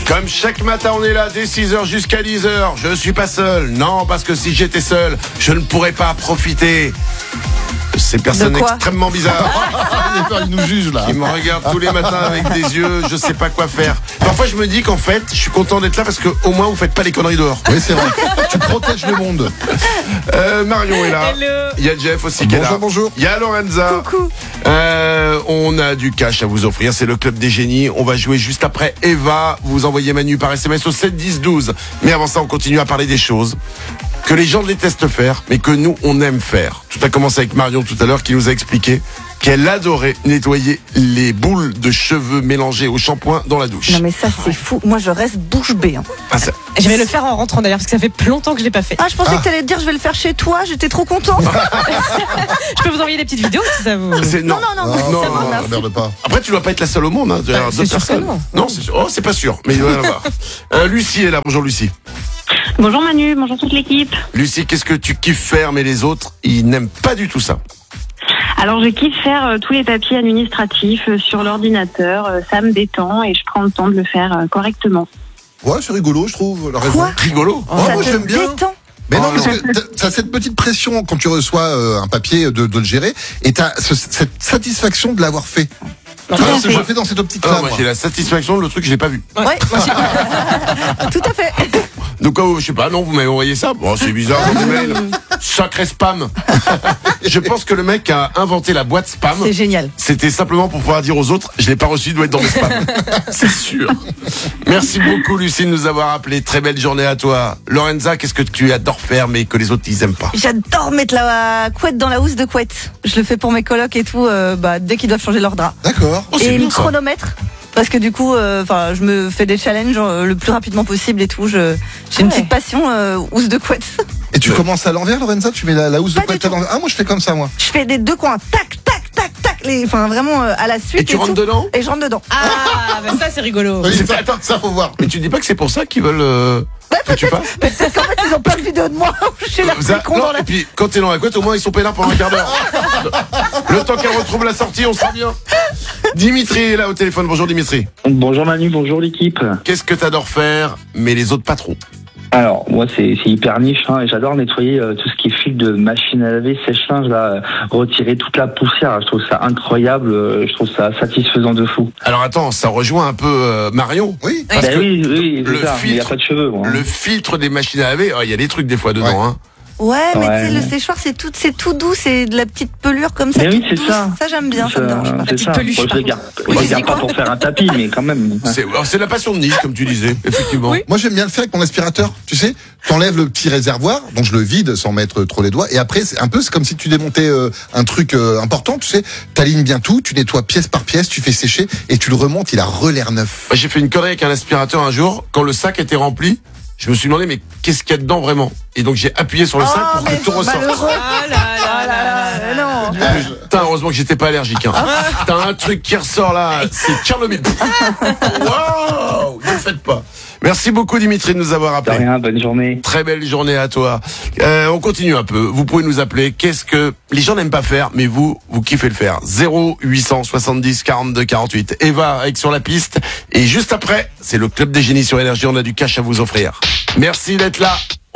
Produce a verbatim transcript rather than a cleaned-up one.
Comme chaque matin, on est là dès six heures jusqu'à dix heures. Je suis pas seul. Non, parce que si j'étais seul, je ne pourrais pas profiter. Ces personnes extrêmement bizarres Il nous juge là. qui me regardent tous les matins avec des yeux, je sais pas quoi faire. Parfois je me dis qu'en fait, je suis content d'être là parce que au moins vous faites pas les conneries dehors. Oui, c'est vrai. Tu protèges le monde. Euh, Marion est là. Hello. Il y a Jeff aussi qui est là. Bonjour, bonjour. Il y a Lorenza. Coucou. Euh, on a du cash à vous offrir. C'est le Club des Génies. On va jouer juste après Eva. Vous envoyez Manu par S M S au sept dix douze. Mais avant ça, on continue à parler des choses que les gens détestent faire, mais que nous, on aime faire. Tout a commencé avec Marion tout à l'heure qui nous a expliqué qu'elle adorait nettoyer les boules de cheveux mélangées au shampoing dans la douche. Non mais ça c'est fou, moi je reste bouche bée. Hein. Ah, ça... Je vais le faire en rentrant d'ailleurs parce que ça fait longtemps que je l'ai pas fait. Ah je pensais Ah. que t'allais te dire je vais le faire chez toi, j'étais trop contente. Je peux vous envoyer des petites vidéos si ça vous. C'est... Non non non, Non, non, ça non, va, non, merci. merde pas. Après, tu dois pas être la seule au monde. Hein. Il y a Bah, d'autres c'est sûr que personnes. non. Non, c'est sûr. Oh, c'est pas sûr, mais il doit y en avoir. Euh, Lucie est là. Bonjour Lucie. Bonjour Manu, bonjour toute l'équipe. Lucie, qu'est-ce que tu kiffes faire, mais les autres, ils n'aiment pas du tout ça. Alors je kiffe faire euh, tous les papiers administratifs euh, sur l'ordinateur, euh, ça me détend et je prends le temps de le faire euh, correctement. Ouais, c'est rigolo, je trouve. La raison. Quoi Rigolo. Oh, Ça moi, te j'aime bien. détend. Mais non, Oh, parce non. que t'as- t'as cette petite pression quand tu reçois euh, un papier de, de le gérer et t'as ce- cette satisfaction de l'avoir fait. Tu vois, à c'est- fait. je le fais dans cette Ah, optique-là. moi, moi. j'ai la satisfaction de le truc que je l'ai pas vu. Ouais, tout à fait. Donc, oh, je sais pas, non, vous m'avez envoyé ça. Bon, c'est bizarre, mon email. Sacré spam. Je pense que le mec a inventé la boîte spam. C'est génial. C'était simplement pour pouvoir dire aux autres, je l'ai pas reçu, il doit être dans mes spams. C'est sûr. Merci beaucoup, Lucie, de nous avoir appelé. Très belle journée à toi. Lorenza, qu'est-ce que tu adores faire, mais que les autres, ils aiment pas? J'adore mettre la couette dans la housse de couette. Je le fais pour mes colocs et tout, euh, bah, dès qu'ils doivent changer leur drap. D'accord. Oh, c'est Et bien, le ça. chronomètre. Parce que du coup, enfin, je me fais des challenges euh, le plus rapidement possible et tout. Je, j'ai une Ouais. petite passion euh, housse de couette. Et tu commences à l'envers, Lorenza? Tu mets la, la housse de Pas couette du à l'envers? Ah, moi, je fais comme ça, moi. Je fais des deux coins, tac, tac, tac, tac, les, enfin vraiment euh, à la suite. Et tu rentres tout. dedans? Et je rentre dedans. Ah, bah ça c'est rigolo. Oui, ça, attends, ça, faut voir. Mais tu dis pas que c'est pour ça qu'ils veulent euh, que tu fasses? Peut-être qu'en fait ils ont plein de vidéos de moi où je suis là Ça- très con non, dans la. et puis quand t'es dans la couette, au moins ils sont peinards pendant un quart d'heure. Le temps qu'elle retrouve la sortie, on sera bien. Dimitri est là au téléphone. Bonjour Dimitri. Bonjour Manu, bonjour l'équipe. Qu'est-ce que t'adores faire, mais les autres pas trop? Alors moi c'est c'est hyper niche hein, et j'adore nettoyer euh, tout ce qui est fil de machine à laver, sèche-linge là, euh, retirer toute la poussière. Je trouve ça incroyable, euh, je trouve ça satisfaisant de fou. Alors attends, ça rejoint un peu euh, Marion. Oui. Parce Ben que oui, oui, le c'est ça. Il n'y a filtre- pas de cheveux. Moi, hein. Le filtre des machines à laver, oh, il y a des trucs des fois dedans. Ouais. Hein. Ouais, mais Ouais. tu sais, le séchoir c'est tout, c'est tout doux, c'est de la petite pelure comme ça. Mais oui, toute c'est douce. ça. Ça j'aime bien, ça me dérange pas. C'est petite ça. peluche, Bon, je par les garde, contre. je les Oui, garde c'est pas quoi pour faire un tapis, mais quand même. C'est, alors, c'est la passion de niche, comme tu disais, effectivement. Oui. Moi, j'aime bien le faire avec mon aspirateur. Tu sais, t'enlèves le petit réservoir, donc je le vide sans mettre trop les doigts. Et après, c'est un peu, c'est comme si tu démontais euh, un truc euh, important. Tu sais, t'alignes bien tout, tu nettoies pièce par pièce, tu fais sécher et tu le remontes. Il a re-l'air neuf. Moi, j'ai fait une connerie avec un aspirateur un jour. Quand le sac était rempli, je me suis demandé, mais qu'est-ce qu'il y a dedans vraiment? Et donc j'ai appuyé sur le sac Oh, pour que mais tout ressorte. malheureux. Ah là là là là là. Non. Putain, heureusement que j'étais pas allergique. Hein. T'as un truc qui ressort là, c'est Tchernobyl. Waouh, ne le faites pas. Merci beaucoup Dimitri de nous avoir De appelé. rien, bonne journée. Très belle journée à toi. Euh, on continue un peu. Vous pouvez nous appeler. Qu'est-ce que les gens n'aiment pas faire, mais vous, vous kiffez le faire. zéro huit cent soixante-dix quarante-deux quarante-huit. Eva avec sur la piste. Et juste après, c'est le Club des Génies sur Énergie. On a du cash à vous offrir. Merci d'être là.